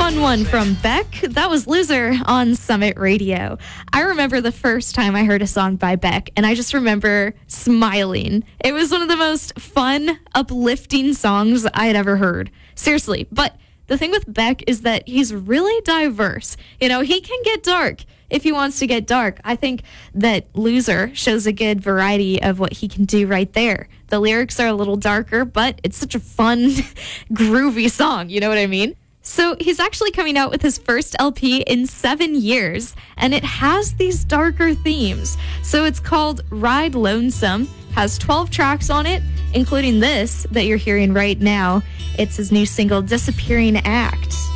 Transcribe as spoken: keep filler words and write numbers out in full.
fun one from Beck. That was Loser on Summit Radio. I remember the first time I heard a song by Beck, and I just remember smiling. It was one of the most fun, uplifting songs I had ever heard. Seriously. But the thing with Beck is that he's really diverse. You know, he can get dark if he wants to get dark. I think that Loser shows a good variety of what he can do right there. The lyrics are a little darker, but it's such a fun, groovy song. You know what I mean? So he's actually coming out with his first L P in seven years, and it has these darker themes. So it's called Ride Lonesome, has twelve tracks on it, including this that you're hearing right now. It's his new single, Disappearing Act.